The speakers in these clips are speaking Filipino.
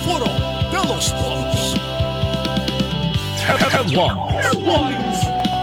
Foro de los Polos. Headlines.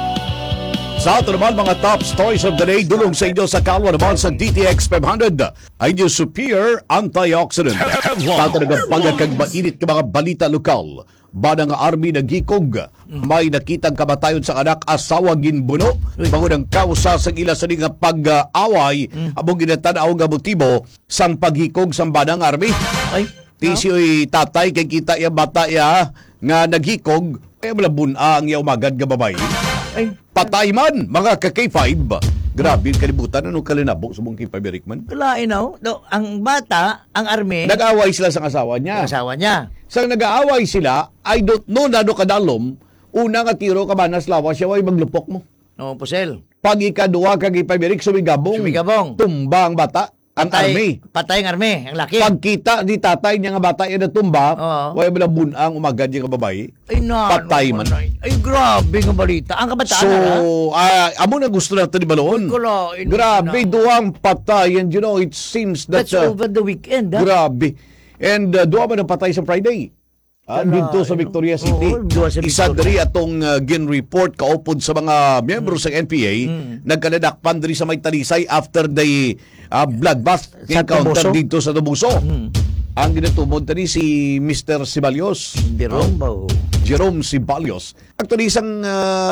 Sa ato naman mga top stories of the day, dulong sa inyo sa kalwa naman sa DTX 500 ay yung Superior Antioxidant. Sa ato nagpagag kag mainit ka mga balita lokal. Bada nga army nagikog, may nakitang kamatayon sa anak asawa ginbuno. Bangunang kausa sa ila sa nga pag-away, abong ginatanaw nga motibo sang paghikog sa badang army. Ay, Tisio'y tatay kay kita yung bata ya nga naghikog, kaya malabun ang iya umagad nga babay. ay, Patay man, mga ka-K5. Grabe, kalibutan. Anong kalinabo sa mong K5, Rickman? kalain no? Ang bata, ang army, Nag-away sila sa asawa ang niya. asawa niya. Sa nag-aaway sila, I don't know na kadalom, una nga tiro ka manas lawa siya, way maglupok mo. O, pusel. Pag ikaduwa ka K5, Rick, sumigabong. Sumigabong. Tumba ang bata, ang army. Patay ang army, ang laki. Pagkita ni tatay niya nga bata yan na tumba, Oo. way malabun ang umagad yung babae. Ay, patay man. Ay, grabe nga balita. Ang kabataan So, na. amo na gusto na ito ni Balon. Kalain. Grabe, duwang patay. And you know, it seems that... That's over the weekend, ha? Grabe. And duwa man ang patay sa Friday. Dito sa Victoria City. Oo, duwa sa Isa Victoria. diri atong gin-report kaupod sa mga miyembro sa NPA. Nagkanadakpan diri sa may talisay after the bloodbath Sa encounter Tubuso? dito sa Tubuso. Ang ginatumod tani si Mr. Sibalios. Jerome ba? Jerome Sibalios. Actually, isang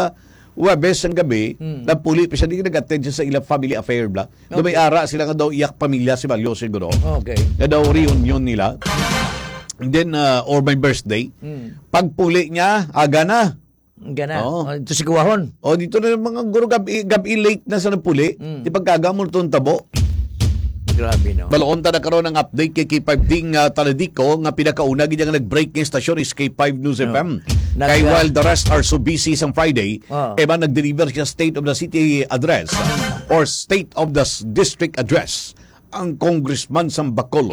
Webes ang gabi, napuli pa siya, di nag-attend siya sa ilang family affair bla. Okay. May ara sila nga daw iyak pamilya si Sibalios siguro. Okay. Na daw reunion nila. And then, or my birthday. Pagpuli niya, aga na. Gana. Oo. Ito si Kuwahon. O, dito na mga guro gabi late na sa napuli. Di pagkagamol itong tabo. Grabe, no? Baloon ta na karoon ng update kay K5 Taladiko nga pinakauna gid nga nag-break ng stasyon is K5 News FM. Kay while the rest are so busy sang Friday, man nag-deliver siya State of the City address or State of the District address ang congressman sang Bacolod.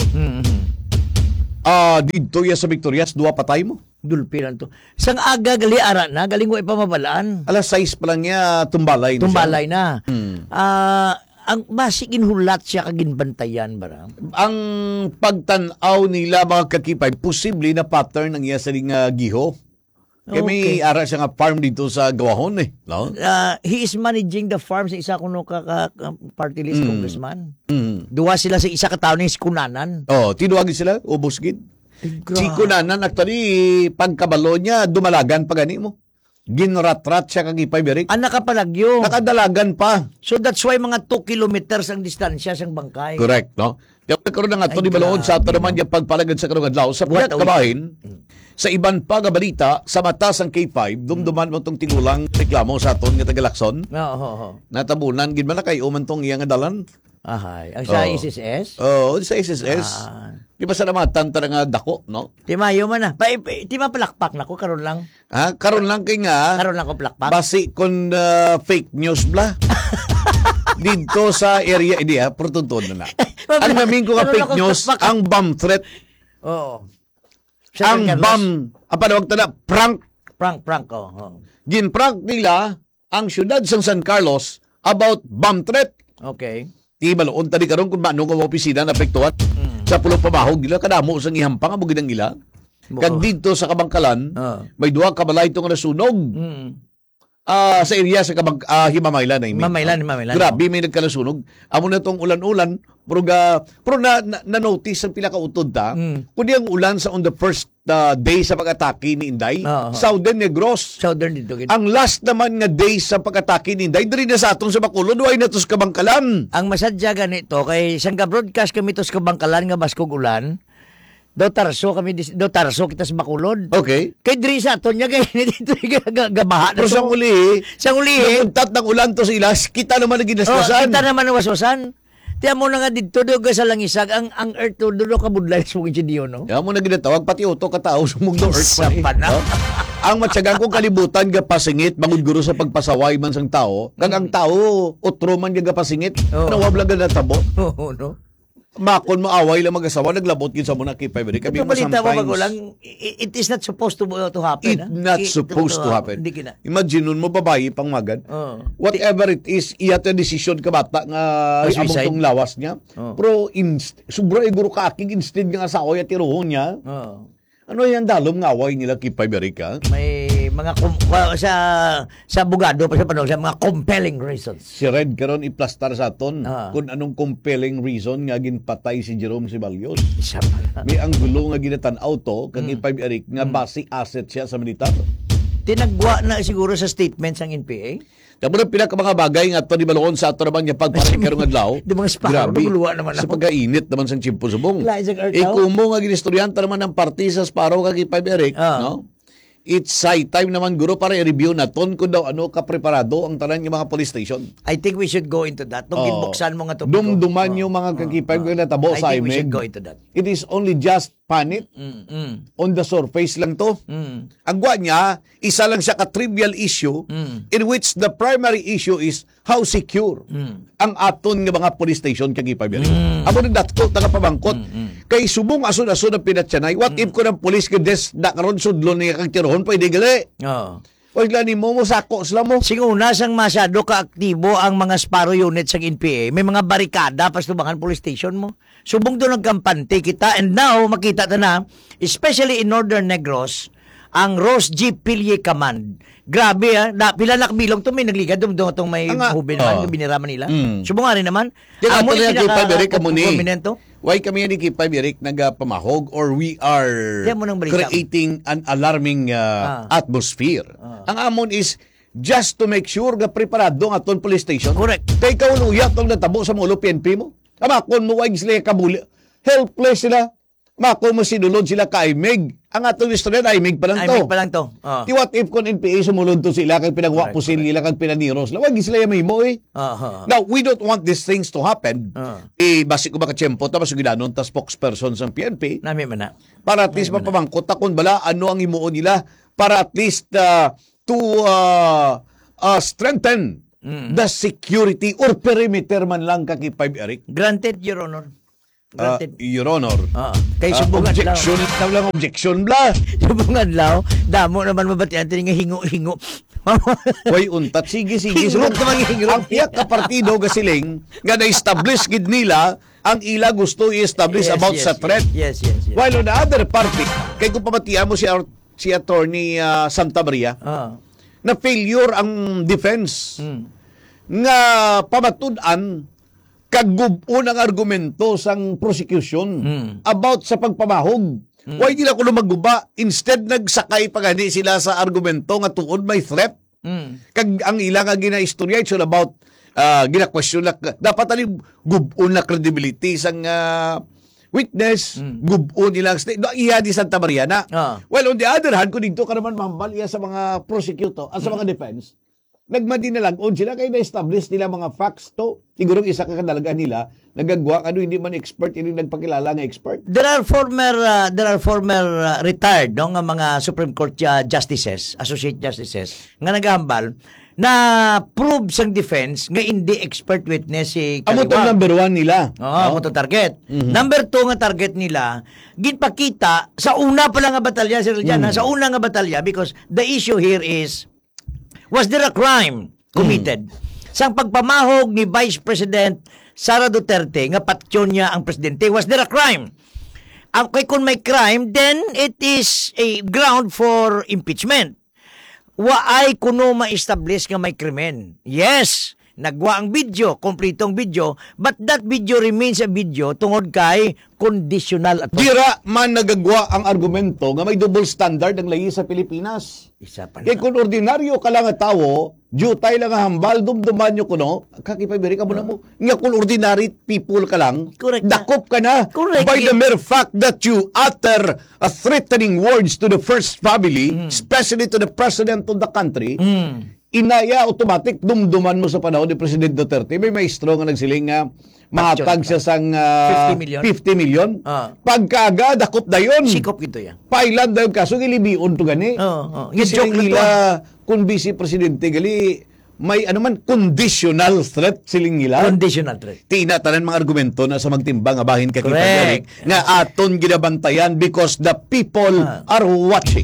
Dito ya sa Victorias, duwa patay mo. Dulpiran to. Sang aga gali ara na, galing ko ipamabalaan. Alas 6 pa lang niya tumbalay na Tumbalay siya. na. Ang basigin hulat siya kaginbantayan bara. Ang pagtanaw nila mga kakipay, posible na pattern ng iya sa giho. Kaya may ara siya nga farm dito sa Gawahon eh. No? He is managing the farm sa isa kuno ka party list congressman. Duwa sila sa isa ka tawo ni Kunanan. Tinuwagin sila, ubos gid. Si Kunanan, actually, pagkabalo niya, dumalagan pa gani mo. Ginratrat siya kagipay, Berik. Nakapalagyo. Nakadalagan pa. So that's why mga 2 kilometers ang distansya sang bangkay. Correct, no? Yung nagkaroon na nga ito ni Baloon sa ito naman yung pagpalagad sa karong adlaw. Sa pulat kabahin, sa iban pa nga balita, sa mata sang K5, dumduman mo itong tingulang reklamo sa aton nga tagalakson. Oo. Natabunan, gid man na kayo man itong iyang adalan. Ahay. Ang sa SSS? Sa SSS. Di ba sa naman, tanta nga dako, no? Timayo man na. Tima palakpak na ko, karon lang. Karon lang kay nga. Karon lang ko palakpak. Basi kon fake news bla. Dito sa area, hindi protuntun na na. Ang namin ko nga fake news, ang bomb threat. Oo. Ang bomb, panawag na, prank. Prank, oh. Gin-prank nila ang syudad sa San Carlos about bomb threat. Okay. Di maloon tadi karon kung maano nga opisina na apektuhan. Sa pulong pamahog nila, kadamo sa ihampang ang bugidang ila. Kag dito sa Kabangkalan, may duha ka balay itong nasunog. Sa area sa Himamaylan na Mamaylan. Grabe, may nagkalasunog. Amo na itong ulan-ulan, pero na-notice ang pila kautod ta, kundi ang ulan sa on the first day sa pag-atake ni Inday, Southern Negros. Southern dito. Ang last naman nga day sa pag-atake ni Inday, diri na sa atong sa Bacolod, way na to sa Kabangkalan. Ang masadya ganito, kay isang broadcast kami to sa Kabangkalan nga baskog ulan, do tarso kita sa Bacolod. Okay. Kay diri sa aton nya kay dito gabaha na Pero to. Sa uli, napuntat ng ulan to sa ilas, kita naman na ginasgasan. kita naman ang waswasan. Tiyan mo na nga dito, doon sa langisag, ang earth to, doon ka budlay sa mga diyo, no? Yan mo na ginatawag, pati uto katao sa mundong earth Sa pana. Ang matyagang kong kalibutan ga pasingit, mangudguro sa pagpasaway man sang tao, kag ang tao, utro man ga pasingit, nawabla ga natabo. Oo, no? Makon mo away lang mag-asawa, naglabot yun sa muna kay Pabrik. Ito balita mo magulang, it is not supposed to happen. It's not supposed to happen. Imagine nun mo, babae, pang magad. Whatever it is, iyata decision ka bata nga among tong lawas niya. Pero, sobra iguro ka aking instead nga asawa at iruhon niya. Ano yung dalom nga away nila kay Amerika? May mga sa abogado pa sa panahon, sa mga compelling reasons. Si Red karon iplastar sa aton Ah. kung anong compelling reason nga ginpatay si Jerome Ceballos. Isa pa. May ang gulo nga ginatan-aw to kang Ipay Eric nga base asset siya sa militar. Tinagwa na siguro sa statements ang NPA. Tapos ang pinaka mga bagay nga ito ni Balon sa ato naman niya pagparing karong adlaw. Di mga sparo, naguluwa naman Sa ako. pagkainit naman sa Chimpo Subong. Laisag Artao. Kumo nga ginestudyanta naman ng party sa Sparo kag Ipay Eric, Ah. no? It's high time naman guro para i-review naton kung daw ano kapreparado ang tanan ng mga police station. I think we should go into that. Nung ginbuksan mo nga to. Dumduman yung mga kakipay ko na tabo I sa think we should IMEG. go into that. It is only just panit. On the surface lang to. Ang gwa niya, isa lang siya ka-trivial issue in which the primary issue is how secure ang aton nga mga police station kag ipabiri. Amo nang dato taga pabangkot. Kay subong asun-asun ang pinatsanay. What if ko ng police ka des da karon sudlon nga kag tirohon pwede gali. Oo. Oy glani mo sako sila mo. Siguna sang masyado kaaktibo ang mga Sparo units sa NPA. May mga barikada pas tubangan police station mo. Subong doon nagkampante kita and now makita ta na, especially in Northern Negros, ang Rose G. Pilier Command. Grabe pila nakbilong to may nagligad doon itong may hubin naman, biniraman nila. Subong nga rin naman. Kaya Amo nga yung kay Paberic kamo ni. prominento. Why kami ni kay Paberic nagapamahog or we are Kaya mo nang balita. creating an alarming atmosphere. Ang amon is just to make sure nga preparado ang aton police station. Correct. Kay kauluya tong natabo sa mulo PNP mo. Amakon mo wag sila kabuli. Helpless sila. Makon mo sinulod sila ka IMEG. Ang atong istorya IMEG pa lang to. Ay, may pa lang to. Di what if kung NPA sumulod to sila kag pinagwa po sila kag pinaniros. Wag sila yung mo eh. Now, we don't want these things to happen. Basi ko baka tiyempo, tapos gidanon, tas spokesperson sa PNP, Nami man na. para at least mapamangkot takon bala, ano ang imuon nila, para at least to strengthen the security or perimeter man lang kakipay Eric. Granted, Your Honor. Granted. Your Honor. Kay subong adlaw. Objection, tawag lang objection bla. Subong adlaw, damo naman mabatian tini nga hingo-hingo. Way untat, sige. Hingot naman hingot. Ang iyak ka partido kasiling, nga na-establish gid nila, ang ila gusto i-establish about sa threat. Yes. While on the other party, kay kung pamatiyan mo si Attorney Santa Maria, na failure ang defense, nga pamatud-an, kagubon ang argumento sang prosecution about sa pagpamahog. Why nila ko maguba? Instead, nagsakay pa gani sila sa argumento nga tuod may threat. Kag ang ilang nga gina-istorya, it's all about gina-question na, dapat ani gubon na credibility sang witness, gubon nilang state. Iya di Santa Maria na. Well, on the other hand, kung dito ka naman mahambal iya sa mga prosecutor at sa mga defense, nagmadi na lang sila kay na-establish nila mga facts to. Siguro isa ka kadalagan nila nagagwa hindi man expert hindi nagpakilala nga expert. There are former retired nga mga Supreme Court justices, associate justices nga nagahambal na prove sang defense nga hindi expert witness si Amo to number 1 nila. amo to target. Number 2 nga target nila ginpakita sa una pa lang nga batalya sa una nga batalya, because the issue here is, was there a crime committed? Sang pagpamahog ni Vice President Sara Duterte nga patyon niya ang presidente, was there a crime? Kung may crime, then it is a ground for impeachment. Waay kuno ma-establish nga may krimen. Yes, nagwa ang video, kompletong video, but that video remains a video tungod kay conditional at Dira man nagagwa ang argumento nga may double standard ang lahi sa Pilipinas. isa pa Kay na. kung ordinaryo ka lang nga tawo, jutay lang nga hambal, dumduman nyo kuno, kakipabiri ka mo na mo. Nga kung ordinary people ka lang, Correct na. dakop ka na. Correct. By the mere fact that you utter threatening words to the first family, especially to the president of the country, inaya automatic dumduman mo sa panahon ni President Duterte. May maestro nga nagsiling nga mahatag siya sang 50 million. 50 million. Pagkaga, dakop dayon. Sikop gito yan. Pailan dayon kaso gilibion to gani. Yung joke lang to. Nila kung vice presidente gali may conditional threat siling nila. Conditional threat. Tinatanan mga argumento na sa magtimbang abahin ka Correct. nga aton ginabantayan because the people are watching.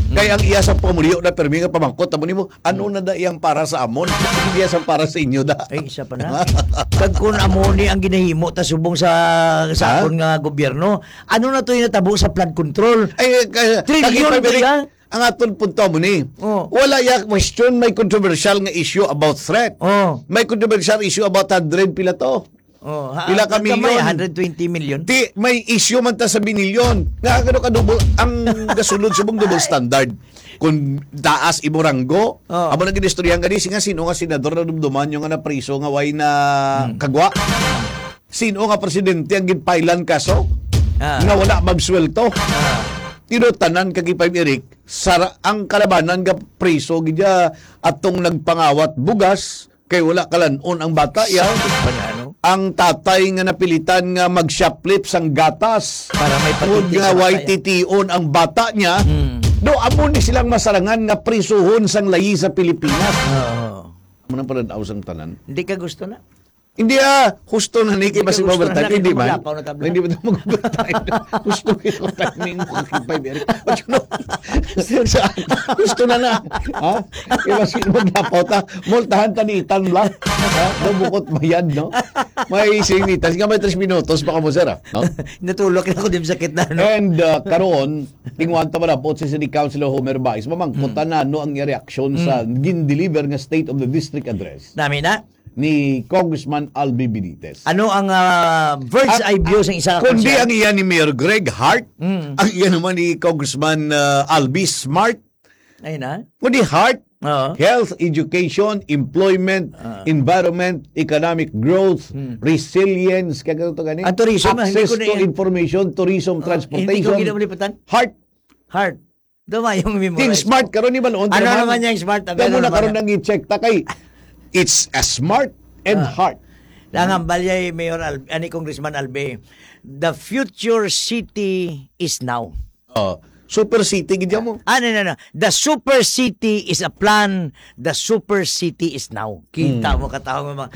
Kaya ang iya sa pamuliyo na permi nga pamangkot amo nimo, ano na da iyang para sa amon? Hindi iya sa para sa inyo da. Ay, isa pa na. Kag kun amoni ang ginahimo ta subong sa akon nga gobyerno, ano na to yung natabo sa flood control? Ay, Trilyon ba yan? ang aton punto mo ni. Oh. Wala ya question, may controversial nga issue about threat. Oh. May controversial issue about 100 pila to. Oh, Pila ka milyon? 120 million. Di, may issue man ta sa binilyon. Nga gano ka double, ang gasulod subong double standard. Kung taas imo ranggo, amo na ginistoryahan gani nga sino nga senador na dumduman yung nga na priso nga way na kagwa. Sino nga presidente ang ginpailan kaso? Nga wala magswelto. Tinutanan kag ipay Eric ang kalabanan nga priso gidya atong nagpangawat bugas kay wala kalanon ang bata ya. Ang tatay nga napilitan nga mag-shoplift sang gatas para may patiti nga YTT-on ang bata niya. Do amo ni silang masarangan nga prisuhon sang layi sa Pilipinas. Amo nang paladaw sang tanan. Hindi ka gusto na? Hindi husto na ni kay basi overtime, hindi man. Hindi ba mag-overtime? Gusto ko timing mo kay Eric. But you know, gusto na. Ha? Kay basi maglapaw ta, multahan tanitan lang. Ha? Bukot bayad, no? May sinitan. Sige, may 3 minutos baka mo sir, no? Natulog na ako din sakit na, no? And karon tingwan ta malapot si City Councilor Homer Baez, mamangkutan na no ang reaksyon sa gin-deliver nga State of the District Address. Nami na? Ni Congressman Albi Benitez. Ano ang bird's eye view sa isa? Kundi ang iyan ni Mayor Greg Hart, ang iyan naman ni Congressman Albi Smart. Ayun na. Kundi Hart, health, education, employment, environment, economic growth, resilience, kaya ito gani? Tourism, access to information, tourism, transportation. Hindi ko ginamaliputan? Heart. Dama yung memorize. Yung smart, karon ni Balon. Ano naman yung smart? Damo na karon nang i-check ta kay it's a smart and heart. Lang balay Mayor ani Congressman Albe. The future city is now. Super city gid mo. No. The super city is a plan. The super city is now. Kita mo katawag mo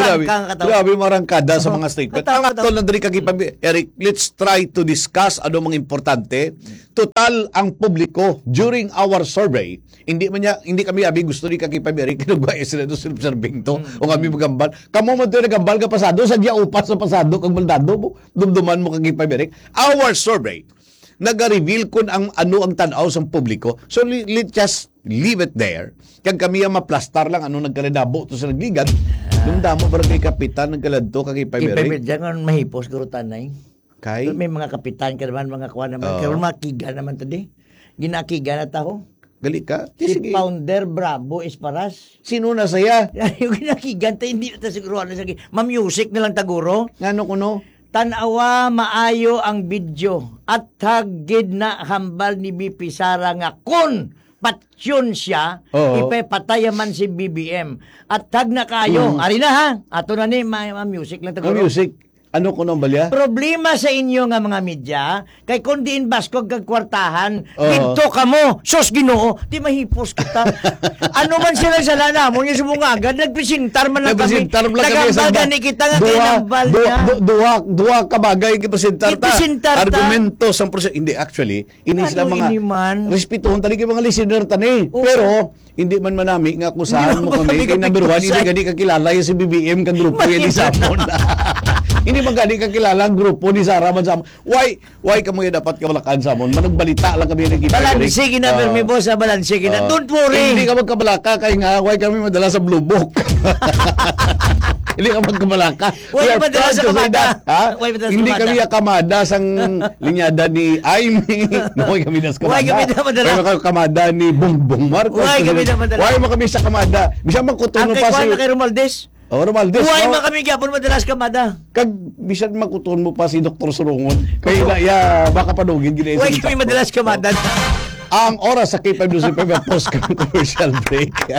Grabe marangkada sa mga statement. Ang atol na diri kag Eric, let's try to discuss ano mga importante. Total ang publiko during our survey, hindi kami abi gusto ni kag Eric kinugwa sila do self-serving to o kami magambal. Kamo man to nagambal ka pasado sa dia upas sa pasado kag maldado mo. Dumduman mo kag Eric. Our survey nag-reveal kung ano ang tanaw sa publiko. So, let's just leave it there. Kag kami ang maplastar lang ano nagkaladabo to sa nagligad. Yung damo para kay kapitan nagkaladto kag Paberic. Diyan mahipos guro tanay. Kay? May mga kapitan ka naman, mga kuha naman. Kaya mga kiga naman tadi. Ginakiga na taho. Gali ka? Si Founder Bravo Esparas. Sino na saya? Yung ginakigan, hindi na siguro. Ma-music na lang taguro. Ngano kuno? Tanawa maayo ang video at hagid na hambal ni BP Sara nga kun patsyon siya ipapatay man si BBM at tag na kayo ari na ha ato na ni music lang taguro music ano kuno balya problema sa inyo nga mga media kay kun diin baskog kag kwartahan didto kamo sos Ginoo di mahipos kita ano man sila sa lana mo yung sumungagan nagpresentar man lang kami nagambal ni kita nga kinambal duha ka bagay gipresentar ta argumento sa proseso hindi actually ini sila mga respetuhon tani kay mga listener tani pero hindi man manami nga kusahan mo kami kay number 1 hindi gani kakilala si BBM kang grupo yan sa amon. Hindi magani kakilala ang grupo ni Sara man sa amon. Why kamo dapat kabalakan sa amon? Managbalita lang kami nagkita. Balanse gina mi boss sa balanse gina. Don't worry. Hindi ka magkabalaka kay nga why kami madala sa Blue Book. Hindi ka magkabalaka. Why madala sa kamada? Hindi kami kamada sang linyada ni Aimee. Why kami nas kamada? Why kami madala? Why kamada ni Bongbong Marcos? Why kami madala? Why mo kami sa kamada? Bisa magkutuno pa si kay Romaldes. Romaldes. Why man kami gyapon madalas kamada? Kag bisan makuton mo pa si Dr. Surungon. Kay ya baka panugin gid. Why kami madalas kamada? Ang oras sa K5 post commercial break.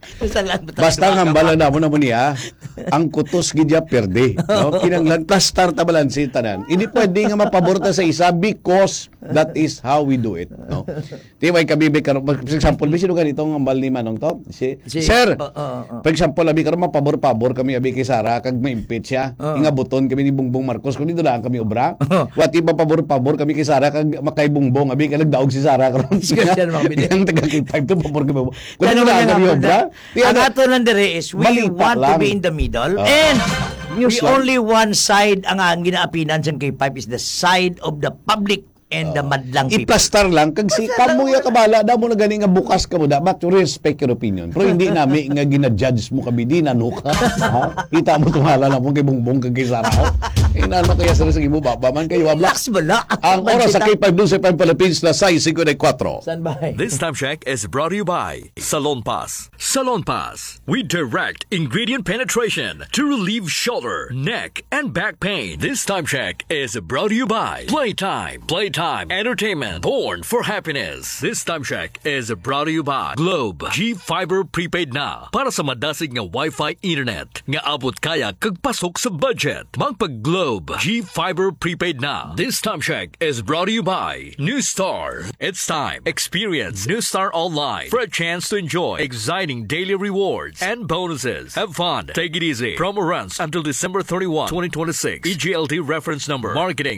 Basta ang hambala na mo niya, ang kutos gidya perde. No? Kinanglan, plastar tabalan si tanan. Hindi pwede nga mapaborta sa isa because that is how we do it. No? Di ba kabibig karon, for example, sino ganitong hambal ni Manong to? Sir, for example, abi karon mapabor-pabor kami abi kay Sara kag ma-impeach siya. Inga buton kami ni Bongbong Marcos kung dito lang kami obra. What iba pabor-pabor kami kay Sara kag makay Bongbong abi kay nagdaog si Sara karon. Ang taga K5 to pabor kami. Kung dito lang kami obra. Ang ato lang dire is we want to be in the middle and only one side ang ginaapinan sa K5 is the side of the public and the madlang people. Iplastar lang kag si kamuya kabala daw mo na gani nga bukas ka mo dapat to respect your opinion. Pero hindi nami nga gina-judge mo kabi di nanuka. Ha? Kita mo tumala na mo kay Bongbong kag kay Sara. Inano kaya sa mo baba man kayo abla. Relax bala. Ang oras sa K5 News FM Philippines na 6:54. Standby. This time check is brought to you by Salon Pass. Salon Pass. We direct ingredient penetration to relieve shoulder, neck, and back pain. This time check is brought to you by Playtime. Playtime Entertainment. Born for happiness. This time check is brought to you by Globe. G-Fiber Prepaid na. Para sa madasig nga Wi-Fi internet. Nga abot kaya kagpasok sa budget. Magpag-Globe. G-Fiber Prepaid na. This time check is brought to you by New Star. It's time. Experience New Star Online for a chance to enjoy exciting daily rewards and bonuses. Have fun. Take it easy. Promo runs until December 31, 2026. EGLT reference number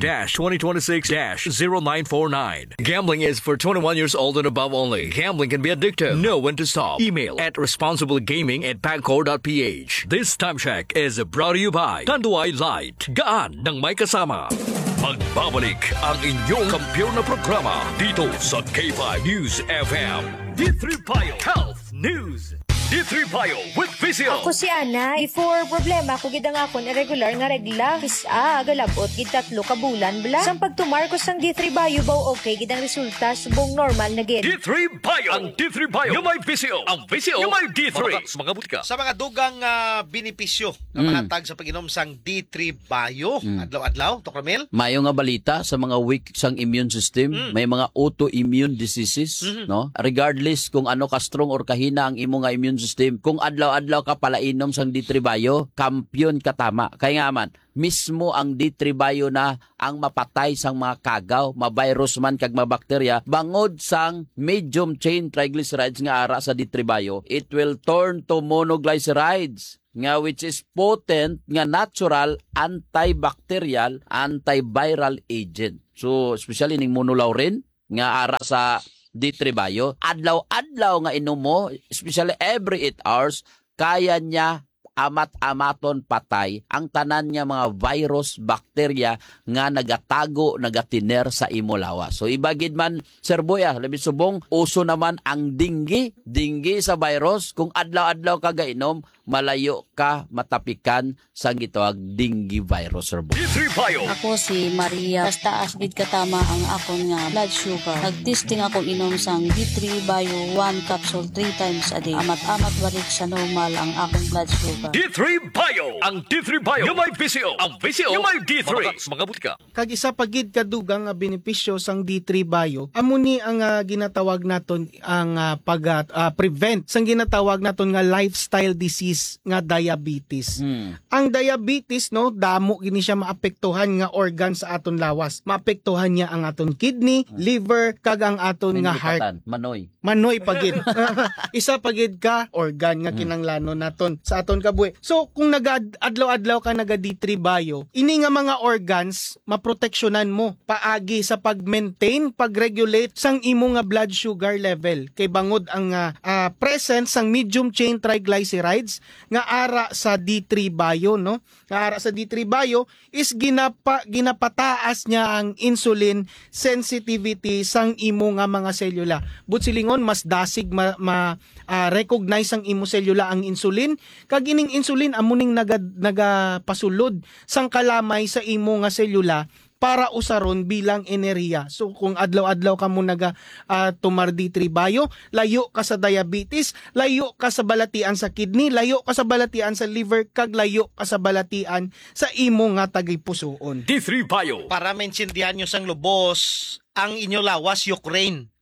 marketing-2026-0949. Gambling is for 21 years old and above only. Gambling can be addictive. Know when to stop. Email at responsiblegaming@pagcor.ph. This time check is brought to you by Tanduay Light. Gaan ng may kasama. Magbabalik ang inyong kampiyon na programa dito sa K5 News FM. D3 Bio Health News. D3 Bio with Physio. Ako si Ana. Before problema ko gid ang akon irregular nga regla. Kisa galabot gid 3 ka bulan bla. Sang pagtumarkos sang D3 Bio baw okay gid ang resulta subong normal na gid. D3 Bio. Ang D3 Bio. Yung may Physio. Ang Physio. Yung may D3. Mga butika. Sa mga dugang benepisyo na mahatag sa pag-inom sang D3 Bio, adlaw-adlaw, Dr. Mel? Mayo nga balita sa mga weak sang immune system, may mga autoimmune diseases, no? Regardless kung ano ka strong or kahina ang imo nga immune system, kung adlaw-adlaw ka pala inom sang D3 Bio, kampiyon ka tama. Kaya nga man, mismo ang D3 Bio na ang mapatay sang mga kagaw, ma-virus man kag mabakterya, bangod sang medium chain triglycerides nga ara sa D3 Bio, it will turn to monoglycerides nga which is potent nga natural antibacterial, antiviral agent. So, especially ning monolaurin nga ara sa D3 Bio, adlaw-adlaw nga inom mo, especially every 8 hours, kaya niya amat-amaton patay ang tanan niya mga virus, bakterya nga nagatago, nagatiner sa imo lawas. So ibagid man, Sir Boya, labi subong, uso naman ang dinggi sa virus. Kung adlaw-adlaw ka gainom, malayo ka matapikan sa gitawag dinggi virus, Sir Boya. D3 Bio. Ako si Maria. Taas gid katama ang akon nga blood sugar. Nagtesting ako inom sang D3 Bio 1 capsule 3 times a day. Amat-amat balik sa normal ang akong blood sugar. D3 Bio. Ang D3 Bio. Yung may Physio. Ang Physio. Yung may D3. Mga butika. Kag isa pagid kadugang nga benepisyo sang D3 Bio, amo ni ang ginatawag naton ang prevent sang ginatawag naton nga lifestyle disease nga diabetes. Ang diabetes no, damo gini siya maapektuhan nga organ sa aton lawas. Maapektuhan niya ang aton kidney, liver kag ang aton nga heart. Manoy pagid. Isa pagid ka organ nga kinanglanon naton sa aton kabuhi. So kung adlaw-adlaw ka naga D3 Bio, ini nga mga organs maproteksyonan mo paagi sa pag-maintain, pag-regulate sang imo nga blood sugar level. Kay bangod ang presence sang medium chain triglycerides nga ara sa D3 Bio, no? Nga ara sa D3 Bio is ginapataas niya ang insulin sensitivity sang imo nga mga selula. But silingon mas dasig recognize ang imo selula ang insulin, kag ining insulin amuning nagapasulod sang kalamay sa imo nga selula para usaron bilang enerhiya. So kung adlaw-adlaw ka mo tumar D3 Bio, layo ka sa diabetes, layo ka sa balatian sa kidney, layo ka sa balatian sa liver, kag layo ka sa balatian sa imo nga tagay pusoon. D3 Bio. Para maintindihan nyo sang lubos, ang inyo lawas Ukraine.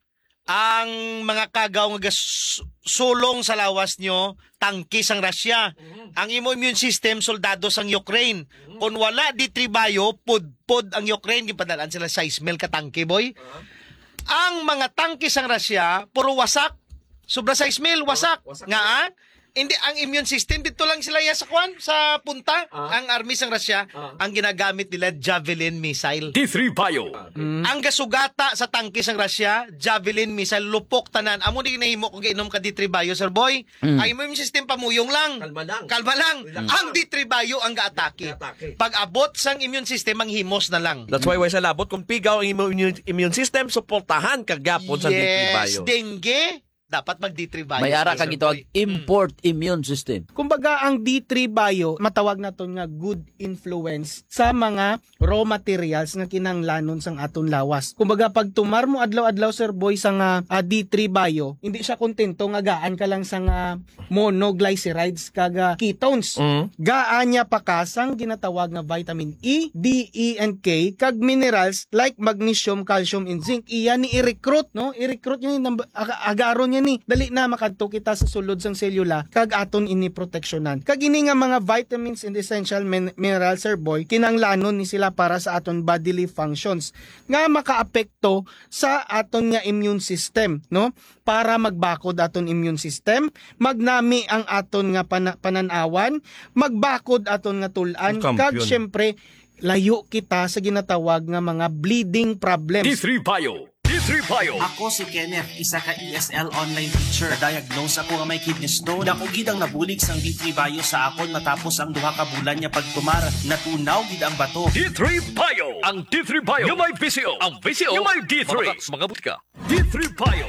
ang mga kagaw nga sulong sa lawas nyo, tangke sang Russia. Ang imo immune system, soldado sang Ukraine. Kung wala di tribayo, pud ang Ukraine, gipadalan sila 6,000 ka tangke, boy. Ang mga tangke sang Russia, puro wasak. Sobra 6,000, wasak. Nga, hindi, ang immune system, dito lang sila sa kwan, sa punta. Ang army sang Russia, ang ginagamit nila, Javelin missile. D3 Bio. Ang gasugata sa tangke sang Russia, Javelin missile, lupok tanan. Amo di nahimo kung gainom ka D3 Bio, sir boy. Ang immune system pamuyong lang. Kalma lang. Ang D3 Bio ang gaatake. Pag abot sang immune system, ang himos na lang. That's why sa labot, kung pigaw ang immune system, suportahan kagapon sa D3 Bio. Yes, dengue, dapat mag D3 Bio. May ara kang ito, import immune system. Kumbaga ang D3 Bio matawag naton nga good influence sa mga raw materials nga kinahanglanon sang aton lawas. Kumbaga pag tumar mo adlaw-adlaw sir boy sa nga D3 Bio, hindi siya kontento nga gaan ka lang sa nga monoglycerides kaga ketones. Gaan niya pa kasang ginatawag nga vitamin E, D, E and K kag minerals like magnesium, calcium and zinc. Iya ni i-recruit, no? I-recruit niya ni agaron niya ni dali na makadto kita sa sulod sang selula kag aton ini proteksyonan. Kag ini nga mga vitamins and essential minerals sir boy kinanglanon ni sila para sa aton bodily functions nga makaapekto sa aton nga immune system, no? Para magbakod aton immune system, magnami ang aton nga pananawan, magbakod aton nga tulan kag syempre layo kita sa ginatawag nga mga bleeding problems. D3 Bio. D3 Bio. Ako si Kenneth, isa ka ESL online teacher. Diagnose ako nga may kidney stone. Dako gid ang nabulig sang D3 Bio sa akon matapos ang 2 ka bulan niya pagtumar. Natunaw gid ang bato. D3 Bio. Ang D3 Bio. Yung may PCO. Ang PCO. Yung may D3. Mga butika. D3 Bio.